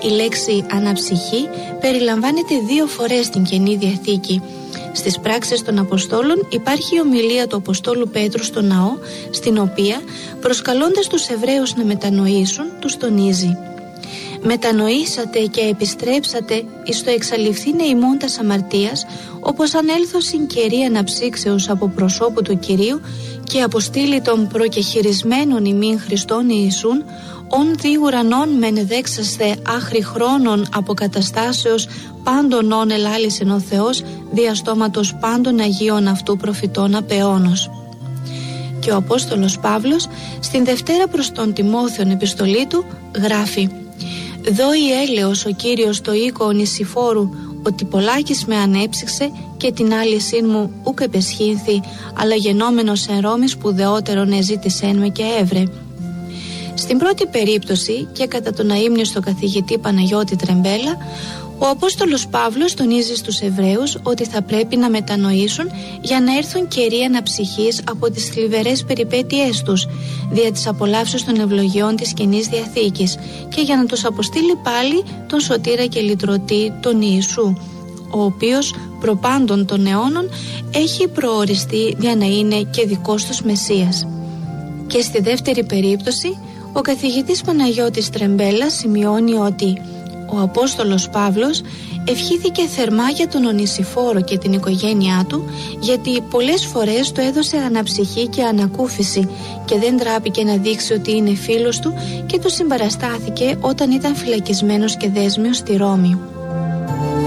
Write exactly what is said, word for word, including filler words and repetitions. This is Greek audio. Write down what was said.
Η λέξη αναψυχή περιλαμβάνεται δύο φορές στην Καινή Διαθήκη. Στις πράξεις των Αποστόλων υπάρχει η ομιλία του Αποστόλου Πέτρου στο ναό, στην οποία, προσκαλώντας τους Εβραίους να μετανοήσουν, τους τονίζει: «Μετανοήσατε και επιστρέψατε εις το εξαλειφθήνε ημών τας αμαρτίας, όπως ανέλθωσιν καιρή αναψύξεως από προσώπου του Κυρίου και αποστήλει των προκεχειρισμένων ημίν Χριστών Ιησούν, ον δι ουρανών μεν δέξασθε άχρη χρόνων αποκαταστάσεως πάντων όν ελάλησεν ο Θεός δια στόματος πάντων Αγίων αυτού προφητών απαιώνος». Και ο Απόστολος Παύλος στην Δευτέρα προς τον Τιμόθεον επιστολή του γράφει: «Δόη έλεος ο Κύριος το οίκο Ονησιφόρου, ότι πολλάκις με ανέψυξε και την άλυσήν μου ουκ επεσχύνθη, αλλά γενόμενος εν Ρώμη σπουδαιότερον εζήτησεν με και έβρε». Στην πρώτη περίπτωση και κατά τον αείμνηστο καθηγητή Παναγιώτη Τρεμπέλα, ο Απόστολος Παύλος τονίζει στους Εβραίους ότι θα πρέπει να μετανοήσουν για να έρθουν καιροί αναψυχής από τις θλιβερές περιπέτειές τους, δια της απολαύσεως των ευλογιών της Καινής Διαθήκης, και για να τους αποστείλει πάλι τον Σωτήρα και Λυτρωτή, τον Ιησού, ο οποίος προπάντων των αιώνων έχει προοριστεί για να είναι και δικός τους Μεσσίας. Και στη δεύτερη περίπτωση, ο καθηγητής Παναγιώτης Τρεμπέλας σημειώνει ότι ο Απόστολος Παύλος ευχήθηκε θερμά για τον Ονησιφόρο και την οικογένειά του, γιατί πολλές φορές του έδωσε αναψυχή και ανακούφιση και δεν τράπηκε να δείξει ότι είναι φίλος του, και του συμπαραστάθηκε όταν ήταν φυλακισμένος και δέσμιος στη Ρώμη.